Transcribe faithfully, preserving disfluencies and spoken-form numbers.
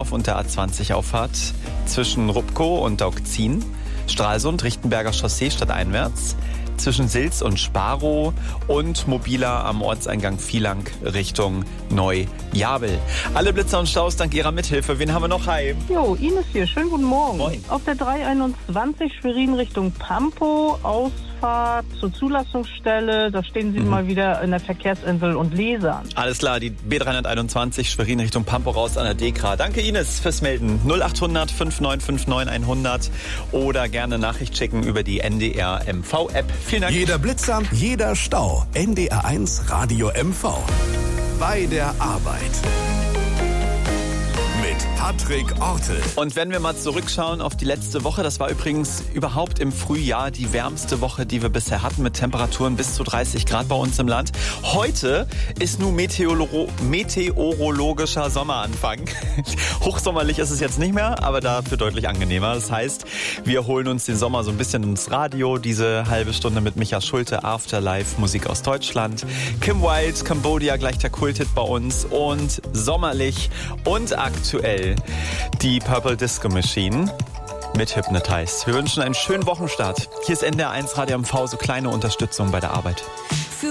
Düsseldorf und der A zwanzig Auffahrt zwischen Rupkow und Daugzin, Stralsund, Richtenberger Chaussee stadteinwärts, zwischen Silz und Sparow und mobiler am Ortseingang Vielang Richtung Neu-Jabel. Alle Blitzer und Staus dank Ihrer Mithilfe. Wen haben wir noch? Hi. Jo, Ines hier. Schönen guten Morgen. Moin. Auf der drei einundzwanzig Schwerin Richtung Pampo, Ausfahrt zur Zulassungsstelle. Da stehen Sie mhm. mal wieder in der Verkehrsinsel und lasern. Alles klar, die B dreihunderteinundzwanzig Schwerin Richtung Pampo raus an der Dekra. Danke Ines fürs Melden. null achthundert fünf neun fünf neun hundert oder gerne Nachricht schicken über die N D R M V-App. Vielen Dank. Jeder Blitzer, jeder Stau. N D R eins Radio M V. Bei der Arbeit. Mit Patrick Ortel. Und wenn wir mal zurückschauen auf die letzte Woche, das war übrigens überhaupt im Frühjahr die wärmste Woche, die wir bisher hatten, mit Temperaturen bis zu dreißig Grad bei uns im Land. Heute ist nun Meteoro- meteorologischer Sommeranfang. Hochsommerlich ist es jetzt nicht mehr, aber dafür deutlich angenehmer. Das heißt, wir holen uns den Sommer so ein bisschen ins Radio. Diese halbe Stunde mit Micha Schulte, Afterlife, Musik aus Deutschland. Kim Wilde, Cambodia, gleich der Kulthit bei uns. Und sommerlich und aktuell die Purple Disco Machine mit Hypnotize. Wir wünschen einen schönen Wochenstart. Hier ist N D R eins Radio M V, so kleine Unterstützung bei der Arbeit.